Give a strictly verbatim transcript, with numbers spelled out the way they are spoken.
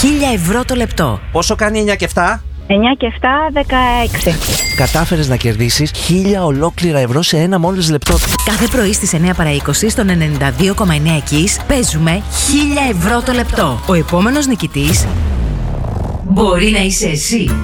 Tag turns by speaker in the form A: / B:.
A: χίλια ευρώ το λεπτό.
B: Πόσο κάνει εννιά και επτά?
C: εννιά και επτά, δεκαέξι.
B: Κατάφερες να κερδίσεις χίλια ολόκληρα ευρώ σε ένα μόλις λεπτό.
A: Κάθε πρωί στις εννιά παρά είκοσι στον ενενήντα δύο κόμμα εννέα Kiss παίζουμε χίλια ευρώ το λεπτό. Ο επόμενος νικητής μπορεί να είσαι εσύ.